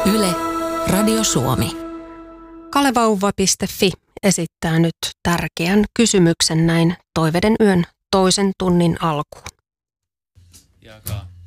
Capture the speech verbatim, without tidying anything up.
Yle, Radio Suomi. Kalevauva piste fi esittää nyt tärkeän kysymyksen näin Toiveiden yön toisen tunnin alkuun. Jakaa.